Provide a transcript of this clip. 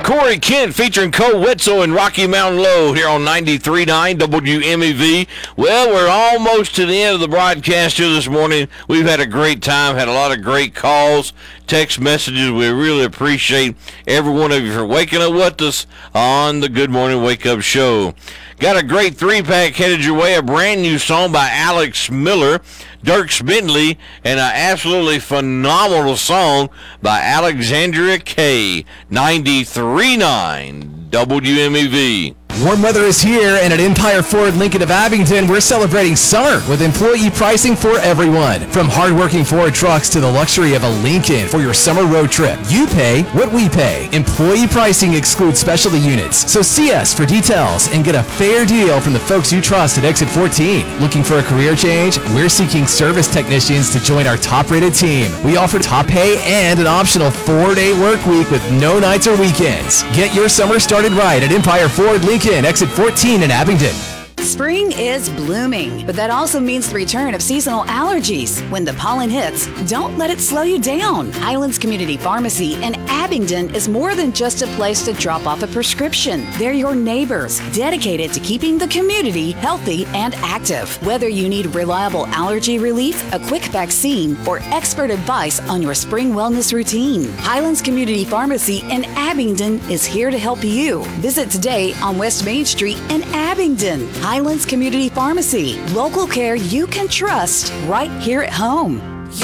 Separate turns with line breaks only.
Corey Kent featuring Cole Wetzel and Rocky Mountain Low here on 93.9 WMEV. Well, we're almost to the end of the broadcast here this morning. We've had a great time, had a lot of great calls, text messages. We really appreciate every one of you for waking up with us on the Good Morning Wake Up Show. Got a great 3-pack headed your way, a brand new song by Alex Miller, Dierks Bentley, and an absolutely phenomenal song by Alexandria Kay. 93.9 WMEV.
Warm weather is here, and at Empire Ford Lincoln of Abingdon, we're celebrating summer with employee pricing for everyone. From hardworking Ford trucks to the luxury of a Lincoln for your summer road trip. You pay what we pay. Employee pricing excludes specialty units. So see us for details and get a fair deal from the folks you trust at Exit 14. Looking for a career change? We're seeking service technicians to join our top-rated team. We offer top pay and an optional 4-day work week with no nights or weekends. Get your summer started right at Empire Ford Lincoln, Exit 14 in Abingdon.
Spring is blooming, but that also means the return of seasonal allergies. When the pollen hits, don't let it slow you down. Highlands Community Pharmacy in Abingdon is more than just a place to drop off a prescription. They're your neighbors, dedicated to keeping the community healthy and active. Whether you need reliable allergy relief, a quick vaccine, or expert advice on your spring wellness routine, Highlands Community Pharmacy in Abingdon is here to help you. Visit today on West Main Street in Abingdon. Highlands Community Pharmacy, local care you can trust right here at home.